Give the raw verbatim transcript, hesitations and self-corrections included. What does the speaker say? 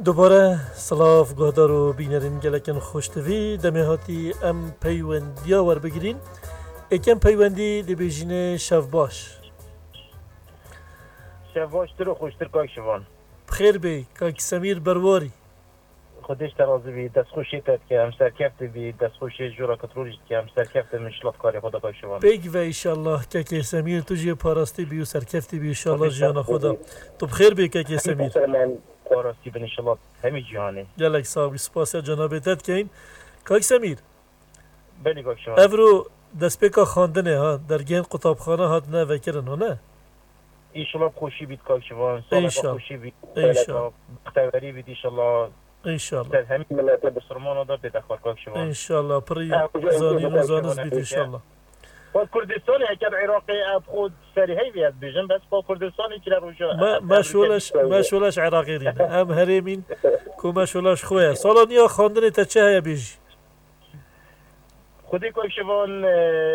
دوباره سلاف گهدار و بینرین گلکن خوشتوی دمی هاتی ام پیوندی ها ور بگیرین اکم پیوندی دی بیجین شف باش شف باش تر و خوشتر کاک شوان بخیر بی کاک سمیر برواری خودش ترازی بی دست خوشی تد که هم سرکفت بی دست خوشی جورا کترولیش که هم سرکفت مشلات کاری خدا کاک شوان بگ و ایشالله کاک سمیر تو جی پاراستی بی و سرکفتی بی ایشالله جیان خدا تو بخیر بی کاک سمیر پاراستی بن ایشالله همی جهانی گلک صاحبی سپاس جناب تد که این کاک سمیر بلی کاک شوان افرو دست پیکا خواندنه ها در گین قطابخانه هات نه وکرن ها نه ایشالله خوشی بید کاک شوان انشالله خوشی بید انشالله بختوری بید ایشالله انشالله همین ملت بسرمان داد به دخواه کاک شوان انشالله پری زانین و زانز بید انشالله با کردستان اگر عراقی اب خود سریحی بیاد بیجن بس با کردستانی که روجا ما ما شولش ما شولش عراقی رینه هم هریمین کو ما شولش خواه سالا نیا خواندن تا چه هیا بیجی خودی کاک شوان